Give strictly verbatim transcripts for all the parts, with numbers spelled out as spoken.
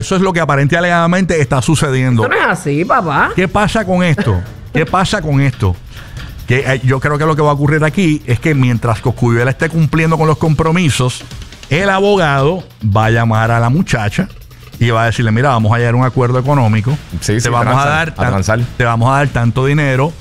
Eso es lo que aparentemente alegadamente está sucediendo. Eso no es así, papá. ¿Qué pasa con esto? ¿Qué pasa con esto? Que eh, yo creo que lo que va a ocurrir aquí es que mientras Cosculluela esté cumpliendo con los compromisos, el abogado va a llamar a la muchacha y va a decirle, mira, vamos a llegar a un acuerdo económico. Sí, sí, te vamos transar, a dar a transar. te vamos a dar tanto dinero,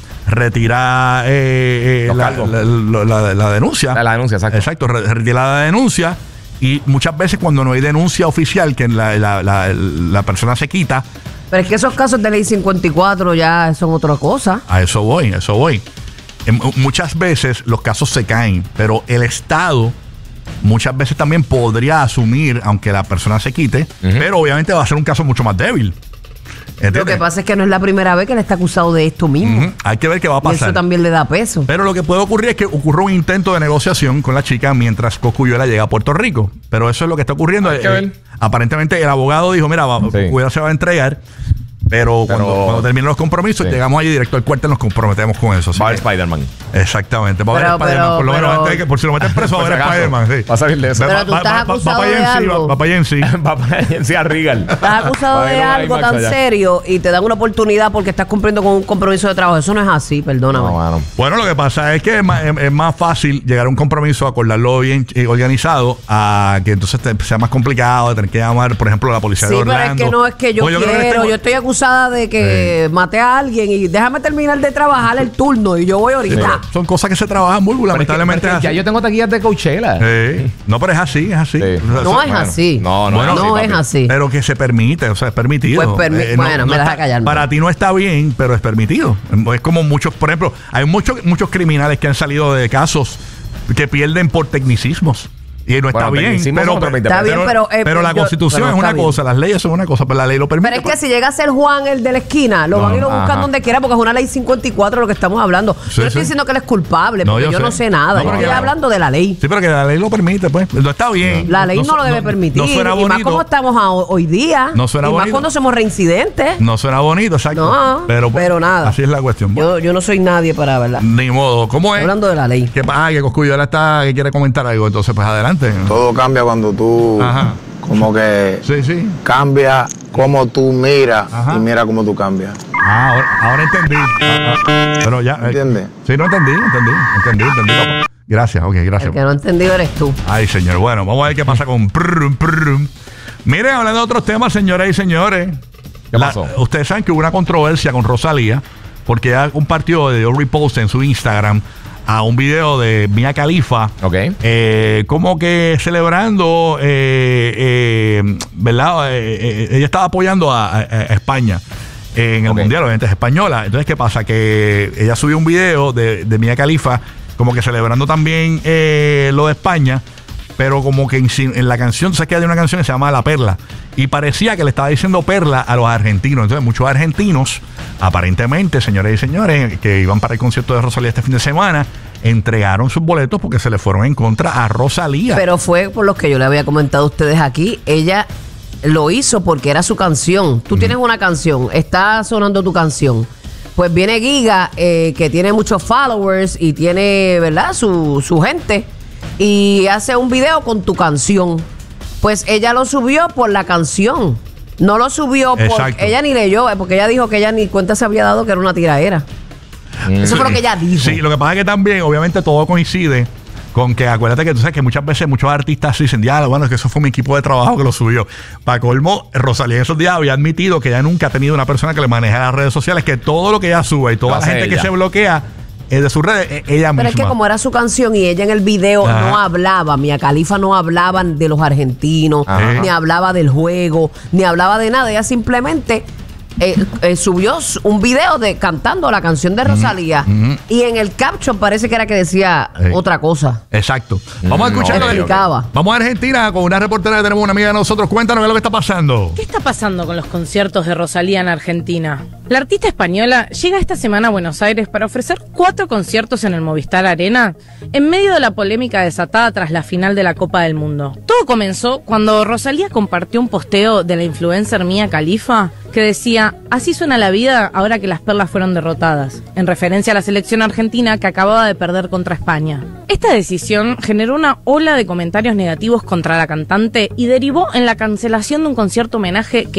retira eh, eh, la, la, la, la, la denuncia. La, la denuncia, exacto. Exacto, retira la denuncia. Y muchas veces cuando no hay denuncia oficial, que la, la, la, la persona se quita. Pero es que esos casos de ley cincuenta y cuatro ya son otra cosa. A eso voy, a eso voy. En, muchas veces los casos se caen, pero el Estado muchas veces también podría asumir, aunque la persona se quite, uh-huh. pero obviamente va a ser un caso mucho más débil. ¿Entiendes? Lo que pasa es que no es la primera vez que él está acusado de esto mismo. Uh-huh. Hay que ver qué va a pasar. Y eso también le da peso. Pero lo que puede ocurrir es que ocurre un intento de negociación con la chica mientras Cosculluela llega a Puerto Rico. Pero eso es lo que está ocurriendo. Hay que eh, ver. Aparentemente el abogado dijo, mira, sí. Cosculluela se va a entregar. Pero, pero cuando, cuando terminen los compromisos, sí. llegamos allí directo al cuartel, nos comprometemos con eso. Va a ver Spider-Man. Exactamente. Va a ver Spider-Man. Por lo menos antes de que, por si lo meten preso, va a ver Spider-Man. Sí. Va a salir de eso. Pero tú estás acusado de algo. Va para Jensi. Va para Jensi a Regal. Estás acusado de algo tan serio y te dan una oportunidad porque estás cumpliendo con un compromiso de trabajo. Eso no es así, perdóname. No, bueno. bueno, lo que pasa es que es más, es más fácil llegar a un compromiso, acordarlo bien eh, organizado, a que entonces te, sea más complicado de tener que llamar, por ejemplo, a la policía sí, de Orlando. Sí, pero es que no es que yo, yo quiero. Que este... Yo estoy acusada de que Eh, maté a alguien y déjame terminar de trabajar el turno y yo voy ahorita. Sí, son cosas que se trabajan muy lamentablemente. Es que, es que ya yo tengo taquillas de Coachella. Sí. No, pero es así, es así. Sí. O sea, no eso, es bueno, así. No, no, bueno, no, no sí, es así. Pero que se permite, o sea, es permitido. Pues permi eh, no, bueno, no me deja callarme. Para ti no está bien, pero es permitido. Es como muchos, por ejemplo, hay muchos, muchos criminales que han salido de casos que pierden por tecnicismos. Y no está bueno, bien, pero, pero, está bien, pero, eh, pero la yo, constitución pero es una cosa, bien. Las leyes son una cosa, pero la ley lo permite. Pero es que si llega a ser Juan el de la esquina, lo no, van a ir buscando ajá. donde quiera porque es una ley cincuenta y cuatro lo que estamos hablando. Sí, yo no estoy sí. diciendo que él es culpable, porque no, yo, yo no sé nada. No, yo estoy no. hablando de la ley. Sí, pero que la ley lo permite, pues. No está bien. La ley no, no lo debe permitir. No suena bonito. Y más como estamos a, hoy día. No suena y bonito. más cuando somos reincidentes. No suena bonito, exacto. No, pero, pero nada. Así es la cuestión. Yo, yo no soy nadie para, ¿verdad? Ni modo. ¿Cómo es? Hablando de la ley. Que ah, que Cosculluela está, que quiere comentar algo, entonces pues adelante. Todo cambia cuando tú Ajá. como que sí, sí. cambia como tú miras Ajá. y mira cómo tú cambias. Ah, ahora, ahora entendí. Ah, ah, pero ya. ¿Entiendes? Eh, sí, no entendí, entendí, entendí, entendí. Papá. Gracias, ok, gracias. El que no ha entendido eres tú. Ay, señor. Bueno, vamos a ver qué pasa con prrrum, prrrum. Miren, hablando de otros temas, señoras y señores. ¿Qué pasó? La, ustedes saben que hubo una controversia con Rosalía porque ella compartió, dio repost en su Instagram a un video de Mia Khalifa, okay. eh, como que celebrando, eh, eh, ¿verdad? Eh, eh, ella estaba apoyando a, a, a España en el okay. Mundial, obviamente es española. Entonces, ¿qué pasa? Que ella subió un video de, de Mia Khalifa como que celebrando también eh, lo de España, pero como que en, en la canción, ¿sabes que hay una canción que se llama La Perla? Y parecía que le estaba diciendo perla a los argentinos. Entonces, muchos argentinos, aparentemente, señores y señores, que iban para el concierto de Rosalía este fin de semana, entregaron sus boletos porque se le fueron en contra a Rosalía. Pero fue por lo que yo le había comentado a ustedes aquí. Ella lo hizo porque era su canción. Tú mm. tienes una canción, está sonando tu canción. Pues viene Giga, eh, que tiene muchos followers y tiene, ¿verdad?, su, su gente, y hace un video con tu canción. Pues ella lo subió por la canción. No lo subió porque ella ni leyó, porque ella dijo que ella ni cuenta se había dado que era una tiraera. Mm. Eso fue lo que ella dijo. Sí, lo que pasa es que también, obviamente, todo coincide con que, acuérdate que tú sabes que muchas veces muchos artistas dicen, ya, bueno, es que eso fue mi equipo de trabajo que lo subió. Para colmo, Rosalía en esos días había admitido que ella nunca ha tenido una persona que le maneje las redes sociales, que todo lo que ella sube y toda no la gente ella. que se bloquea de sus redes, ella misma. Pero es que como era su canción y ella en el video Ajá. no hablaba, Mia Khalifa no hablaba de los argentinos, Ajá. ni hablaba del juego, ni hablaba de nada. Ella simplemente eh, eh, subió un video de cantando la canción de Rosalía uh-huh. y en el caption parece que era que decía sí. otra cosa. Exacto. Vamos a escuchar. No, okay, okay. Vamos a Argentina con una reportera que tenemos, una amiga de nosotros. Cuéntanos qué es lo que está pasando. ¿Qué está pasando con los conciertos de Rosalía en Argentina? La artista española llega esta semana a Buenos Aires para ofrecer cuatro conciertos en el Movistar Arena en medio de la polémica desatada tras la final de la Copa del Mundo. Todo comenzó cuando Rosalía compartió un posteo de la influencer Mia Khalifa que decía: así suena la vida ahora que las perlas fueron derrotadas, en referencia a la selección argentina que acababa de perder contra España. Esta decisión generó una ola de comentarios negativos contra la cantante y derivó en la cancelación de un concierto homenaje que